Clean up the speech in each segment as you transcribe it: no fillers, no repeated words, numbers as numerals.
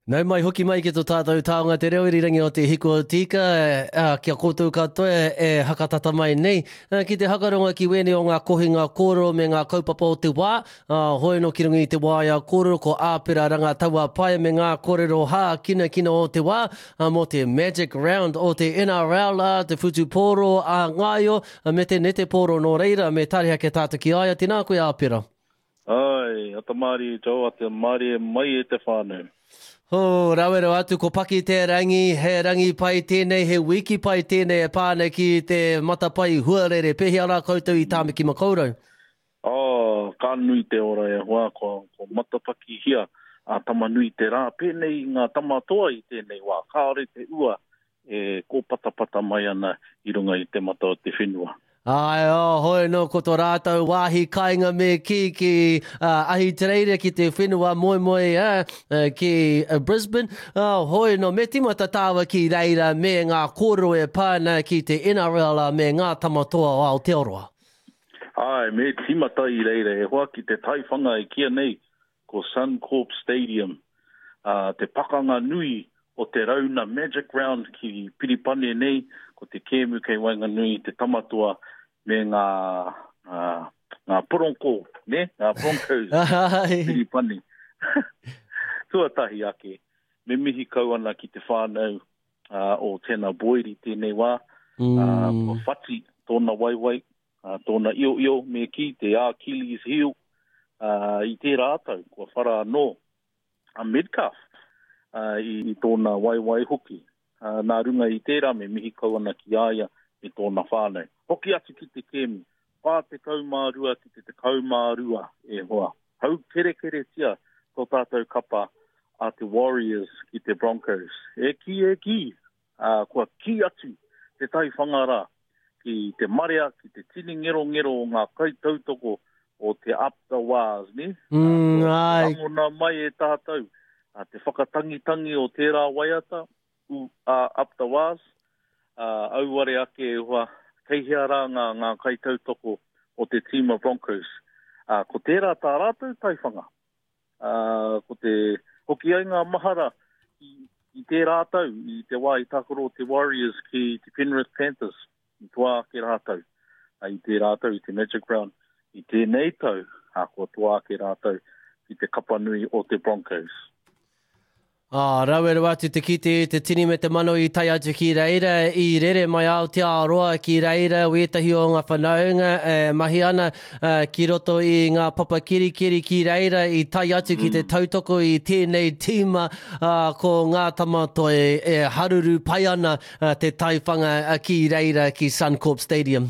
Nau mai hoki mai ki tō tātou taonga te reo irirangi o te hiko tika, kia koutou katoa hakatata mai nei. Ki te hakaronga ki wene o ngā kohinga kōrero me ngā kaupapa o te wā, hoi no ki rungi i te wāia kōrero ko āpera ranga taua pai me ngā kōrero hā kina o te wā, mo te Magic Round o te NRL, te Futu Pōro a Ngaio, me te Nete Pōro no reira, me tariha ke tātou ki aia, tina koe āpera. Ai, ata Māori tau, ata Māori mai e te whānau. Ho, rawero atu ko paki te rangi, he rangi pai tēnei, he wiki pai tēnei e pāne ki te matapai huarere, pehi ara koutou i tāmiki makaurau. Ka nui te ora e hoa, ko matapaki hia, a tama nui te rā, pēnei ngā tamatoa i tēnei wā, kāore te ua, ko patapata mai ana i runga i te mata o te whenua. Ai, hoi no ko tō rātou wāhi kāinga me ki ahi tereire ki te whenua moe ki Brisbane. Hoi no me timata tāua ki reira me ngā kōrero e pāna ki te NRL me ngā tamatoa o Aotearoa. Ai, me timata i reira e hoa ki te taiwhanga e kia nei ko Suncorp Stadium. Te pakanga nui o te rauna Magic Round ki Piripane nei, ko te kēmu kei Wainganui, te tamatua me ngā poronko, ne? Ngā Broncos, Piripane. Tuatahi ake, me mihi kau ana ki te whānau o tēnā boiri tēnei wā, ko whati tōna waiwai, tōna io, me ki te Achilles heel, i te rātau, ko whara anō, a Metcalf, i tōna waiwai hoki. Nā runga i tērā me mihi kau ana ki aia i tōna whānau. Hoki atu ki te kēmu, pā te kaumārua ki te kaumārua e hoa. Hau kere tia tō tātou kapa a te Warriors ki te Broncos. E ki, kua ki atu te tai whangara ki te marea, ki te tini ngero o ngā kaitautoko o te Up the Waz, ne? Ai. Angona mai e tātou. Te whakatangitangi o tērā waiata, Up the Waz, auare ake e hoa, kei hea rā ngā kaitautoko o te Tima Broncos. Ko tērā tā rātou taiwhanga. Ko te hoki ai ngā mahara i te rātou, i te wā i takoro te Warriors ki te Penrith Panthers, i toa ke rātou. I te rātou i te Magic Round, i tēnei tau, ko toa ke rātou i te kapanui o te Broncos. Rawero atu te kite, te tini me te mano i tai atu ki reira, i rere mai Aotearoa ki reira, uetahi o ngā whanaunga, mahi ana ki roto i ngā papa kiri ki reira, i tai atu ki te tautoko i tēnei tīma ko ngā tamatoe e haruru pai ana te taiwhanga ki reira ki Suncorp Stadium.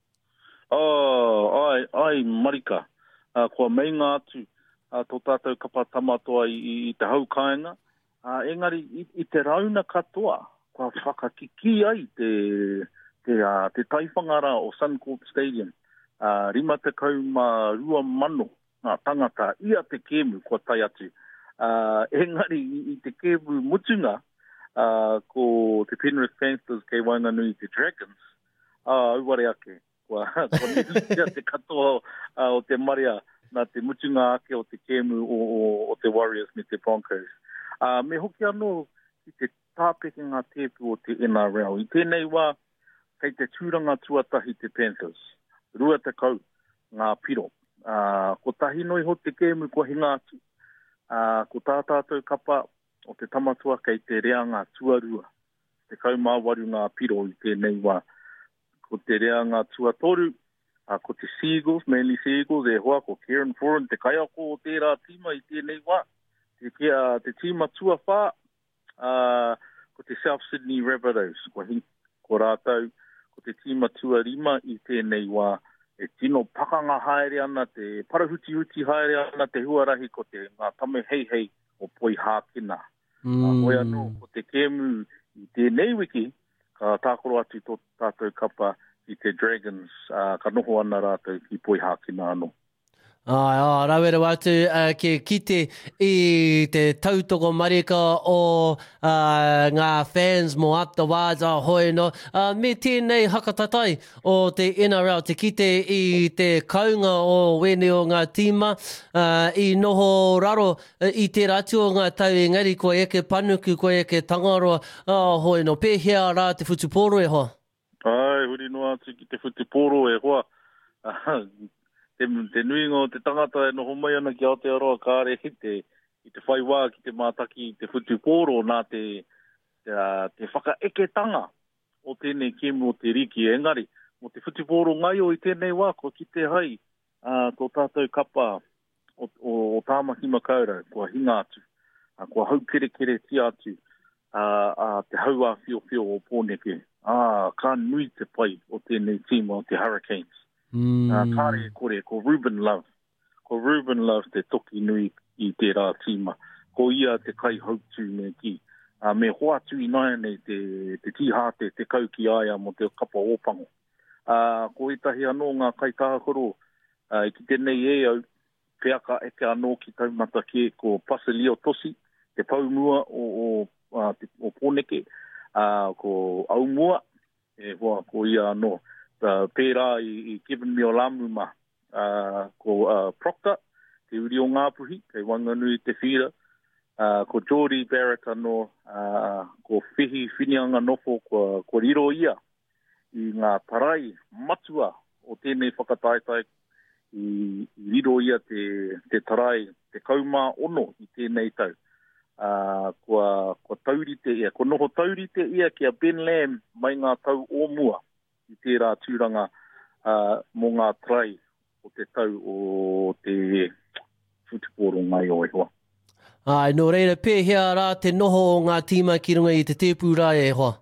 Ai, marika, kua mei ngā atu, tō tātou kapa tamatoa i te haukainga, engari, i te rauna katoa, kua whakakiki ai te taiwhangara o Suncorp Stadium. 52 mano tangata, ia te kēmu kua tai atu. Engari, i te kēmu mutunga, ko te Penrith Panthers kei Wainganui te Dragons, auare ake, kua nilukia te katoa o te marea, nā te mutunga ake o te kēmu o te Warriors me te Broncos. Me hoki anō i te tāpeke ngā tēpu o te NRL. I tēnei wā, kei te tūranga tuatahi te Panthers. Rua te kau ngā piro. Ko tahi noi ho te kēmu kua hinga atu. Ko tātātou kapa o te tamatua kei te reanga tuarua. Te kaumāwaru ngā piro i tēnei wā. Ko te reanga tuatoru, ko te Seagulls, Manly Seagulls, e hoa ko Kieran Foran, te kaiako o tērā tīma i tēnei wā. Te tīma tuawha, ko te South Sydney Rabbitohs, ko rātou, ko te tīma tuarima i tēnei wā, e tino pakanga haere ana, te parahuti haere ana, te huarahi ko te ngā tame hei o poi hākina. Hoi anō, ko te kēmu i tēnei wiki, ka tākoro atu tō tātou kapa i te Dragons, ka noho ana rātou ki poi hākina anō. Rawera watu ke kite I te tautoko marika o ngā fans mo afterwards hoi no. Me tēnei hakatatai o te NRL te kite I te kaunga o wene o ngā tīma I noho raro I te ratu o ngā tau engari ko eke panuku ko eke tangaroa hoi no. Pēhea rā te whutuporo e hoa. Ai, huri noa atu ki te whutuporo e hoa. Te nuingo te tangata e noho mai ana ki Aotearoa kāre I te whaiwā ki te mātaki I te whutuporo nā te whakaeketanga o tēnei kēmu o te riki engari. Mo te whutuporo ngai o I tēnei wā ko ki te hai tō tātou kapa o tāmaki makaura kua hinga atu. Kua hau kere ti atu te haua whio o pōneke. Ka nui te pai o tēnei tīma o te Hurricanes. Kāre kore, ko Ruben Love. Ko Ruben Love te toki nui I te rā tīma. Ko ia te kai hautu me ki. Me hoatu I nai nei te tihate, te kau ki aia mo te kapa ōpango. Ko itahi anō ngā kai tākoro, ki tēnei e au, peaka eke anō ki taumata ke ko Pasilio Tosi, te paumua o pōneke, ko aumua, e hoa ko ia anō. Pērā I Kevin Miolamu ko Proctor, te uri o Ngāpuhi, kei Wanganui te whira, ko Jordy Barrett anō, ko Whihi Whinianga nofo ko Riro ia, I ngā tarai matua o tēnei whakataetai I Riro ia te tarai, te kaumā ono I tēnei tau. Ko taurite ia, ko noho taurite ia kia Ben Lam mai ngā tau o mua. I tērā tūranga mō ngā trai o te tau o te whutuporo ngai o e hoa. Nō reira pēhea rā te noho o ngā tīma ki runga I te tēpū rā e hoa.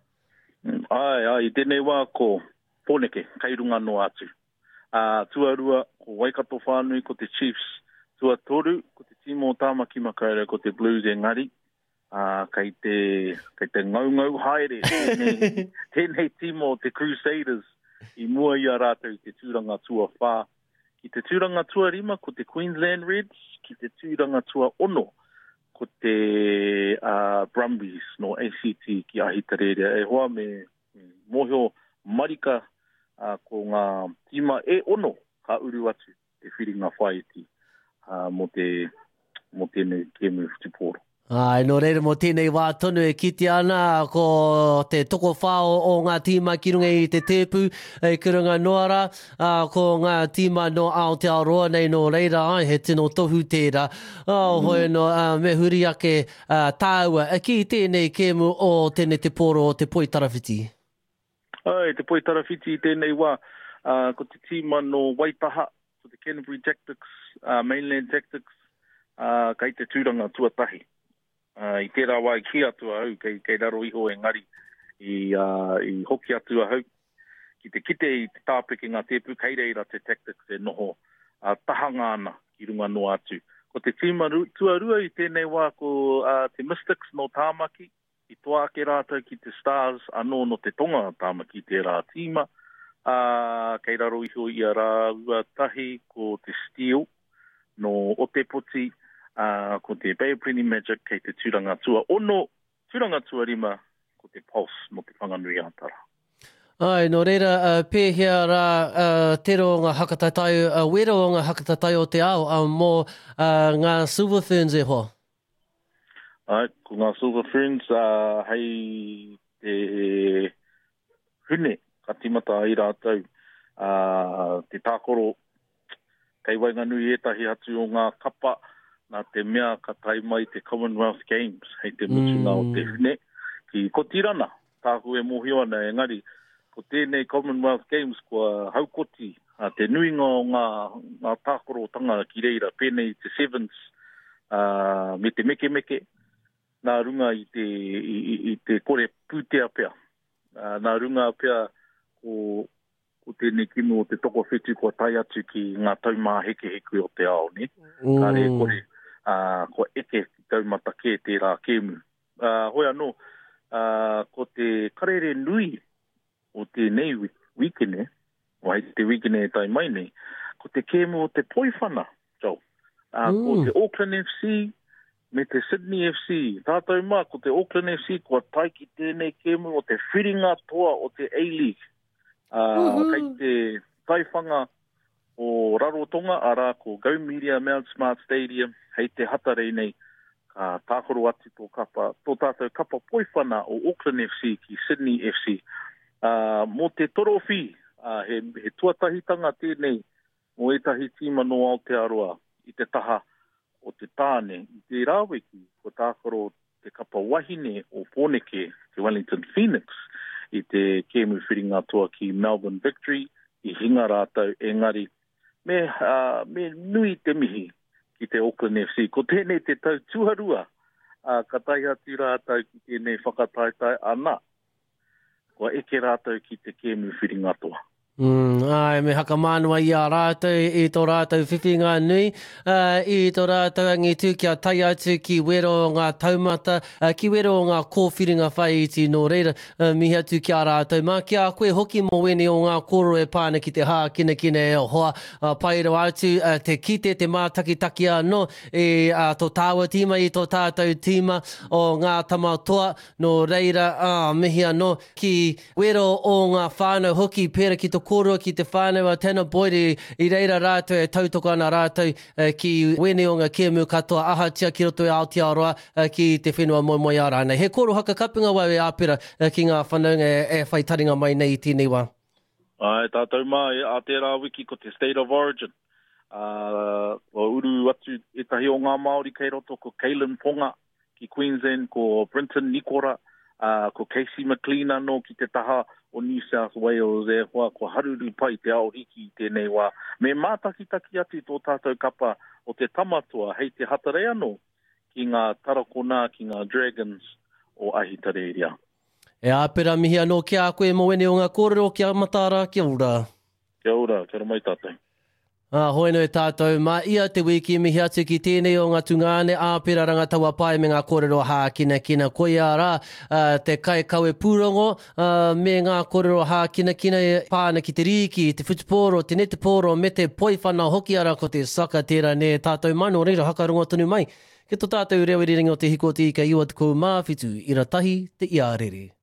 I tēnei wā ko pōneke, kai runga no atu. Tuarua ko Waikato whānui ko te Chiefs. Tuatoru ko te tīmo o Tāmaki Makaurau ko te Blues engari. Kei te ngau haere, tēnei timo te Crusaders I mua I a rātou te tūranga tua whā. Ki te tūranga tua rima ko te Queensland Reds, ki te tūranga tua ono ko te Brumbies no ACT ki Ahitareria. E hoa me mohio marika ko ngā tima e ono ka uru atu te whiringa whaiti mo tēnei kēmu whutuporo. Nō reira mo tēnei wā tonu e kiti ana ko te toko whao o ngā tīma ki runga I te tēpū e kurunga noara ko ngā tīma no Aotearoa nei nō reira he tino tohu tērā hoi no me huri ake tāua ki tēnei kēmu o tēnei te poro o te Poitarawhiti. Te Poitarawhiti tēnei wā ko te tīma no Waitaha ko te Canterbury Tactics, Mainland Tactics kai te tūranga tuatahi. I tērā wā I ki atua hau, kei raro iho engari I hoki atua hau. Ki te kite I te tāpeke ngā tēpū, kei reira te tactics e noho tahanga ana ki runga no atu. Ko te tīma tuarua I tēnei wā ko te Mystics no Tāmaki, I toa ake rātou ki te Stars, anō no te tonga Tāmaki tērā tīma. Kei raro iho I a rā ua tahi ko te Steel no Otepoti, ko te Bay of Plenty Magic kei te tūranga tua ono, tūranga tua rima ko te Pulse no te Whanganui Atara. Nō reira pēhea rā te ro ngā hakatatai, wera o ngā hakatatai o te ao mō ngā Silver Ferns e hoa? Ko ngā Silver Ferns, hei te hune ka timata ai rātou, te tākoro kei Wainganui etahi atu o ngā kapa, nā te mea ka tai mai te Commonwealth Games, hei te mutunga o te hune. Ki ko tirana, tāku e mohio ana engari, ko tēnei Commonwealth Games kua haukoti, te nuinga o ngā tākoro tanga ki reira, pēnei te Sevens, me te meke, nā runga I te kore pūtea pea. Nā runga pea ko tēnei kino o te toko whetu kua tai atu ki ngā taumā heke o te ao, ne? Kāre kore, ko eke taumata ke tērā kēmu. Hoi anō, ko te karere nui o tēnei wikene, o hei te wikene e tai mai nei, ko te kēmu o te poiwhana Ko te Auckland FC, me te Sydney FC. Tātou mā, ko te Auckland FC, kua taiki tēnei kēmu o te whiringa toa o te A-League. Kei te taiwhanga o Rarotonga, ara ko Go Media Mount Smart Stadium, hei te hatarei nei, ka tākoro ati tō tātou kapa poiwhana o Auckland FC ki Sydney FC. Mō te torofi, he tuatahitanga tēnei, mo etahi tīma no Aotearoa, i te taha o te tāne, i te rāweki, ko tākoro te kapa wahine o Pōneke, te Wellington Phoenix, i te kēmu whiringa toa ki Melbourne Victory, i hinga rātau engari, me nui te mihi ki te Auckland FC. Ko tēnei te tau tuharua, ka tai ati rātau ki tēnei whakataitai ana, ko eke rātau ki te kēmu whiringa toa. Ai, me haka mānua i a rātou, i tō rātou whiwhinga nui, i tō rātou angi tū kia tai atu ki wero o ngā taumata, ki wero o ngā kōwhiringa whai iti nō reira, mihi atu ki a rātou. Mā kia koe hoki mo wene o ngā kōro e pāna ki te hā kina e hoa, pairo atu, te kite, te mātakitaki anō, tō tāua tīma i tō tātou tīma o ngā tamatoa, nō reira, mihi anō, ki wero o ngā whānau hoki pēra ki tō kōrua ki te whānau a tēnā boire i reira rātou e tautoko ana rātou ki wene o ngā kēmu katoa ahatia ki roto e Aotearoa ki te whenua moi a rānei. He kōru haka kapinga wau e āpera ki ngā whanaunga e whai taringa mai nei i tēnei wā. Ai, tātou mā, a tērā wiki ko te State of Origin. O uru atu etahi o ngā Māori kei roto ko Caelan Ponga ki Queensland, ko Brenton Nikora, ko Casey McLean anō ki te taha o New South Wales e hoa ko haruru pai te aoriki tēnei wā. Me mātakitaki atu tō tātou kapa o te tamatoa hei te hatarei anō ki ngā tarakona, ki ngā Dragons o Ahitareiria. E āpera mihi anō ki a koe mo wene o ngā kōrero ki a Matara, kia ora. Kia ora, kia mai tātou. Hoi no e tātou, mā ia te wiki mihi atu ki tēnei o ngā tungāne āpera rangataua pai me ngā kōrero hākina koe ara te kai kaue pūrongo me ngā kōrero hākina pāna ki te riki, te futuporo, te neteporo me te poiwhana hoki ara ko te saka tērā ne tātou mano reira hakarongo tonu mai. Ke tō tātou rewa riringa o te hiko te ika iwa te kou mā whitu, ira tahi te iarere.